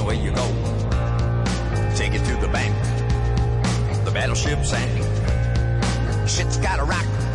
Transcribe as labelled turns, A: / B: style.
A: away you go. Take it to the bank. The battleship sank. Shit's gotta rock.